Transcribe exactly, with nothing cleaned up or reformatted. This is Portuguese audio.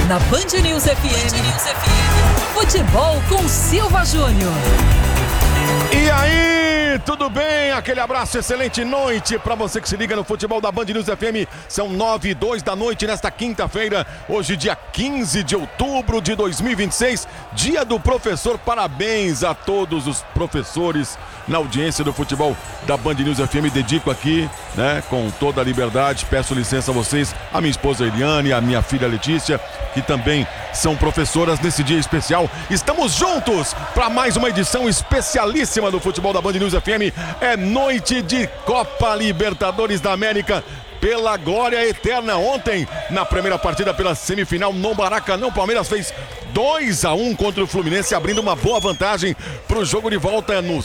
Na Band News F M, futebol com Silva Júnior. E aí, tudo bem? Aquele abraço, excelente noite para você que se liga no futebol da Band News F M. São nove e dois da noite nesta quinta-feira, hoje dia quinze de outubro de dois mil e vinte e seis, dia do professor. Parabéns a todos os professores na audiência do futebol da Band News F M. Dedico aqui, né, com toda a liberdade, peço licença a vocês, a minha esposa Eliane, a minha filha Letícia, que também são professoras nesse dia especial. Estamos juntos para mais uma edição especialíssima do futebol da Band News F M. É noite de Copa Libertadores da América pela glória eterna. Ontem, na primeira partida pela semifinal no Maracanã, o Palmeiras fez dois a um contra o Fluminense, abrindo uma boa vantagem para o jogo de volta no